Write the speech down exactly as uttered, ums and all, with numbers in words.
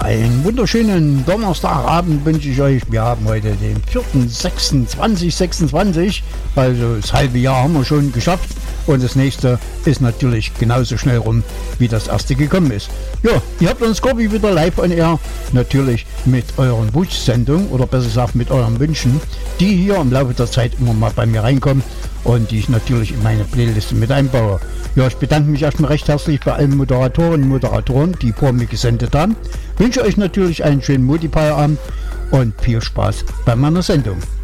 einen wunderschönen Donnerstagabend wünsche ich euch. Wir haben heute den vierten sechsten zweitausendsechsundzwanzig, also das halbe Jahr haben wir schon geschafft und das nächste ist natürlich genauso schnell rum, wie das erste gekommen ist. Ja, ihr habt uns Corby wieder live on air, natürlich mit euren Wunschsendungen oder besser gesagt mit euren Wünschen, die hier im Laufe der Zeit immer mal bei mir reinkommen und die ich natürlich in meine Playliste mit einbaue. Ja, ich bedanke mich erstmal recht herzlich bei allen Moderatorinnen und Moderatoren, die vor mir gesendet haben. Wünsche euch natürlich einen schönen Multiplayer-Abend und viel Spaß bei meiner Sendung.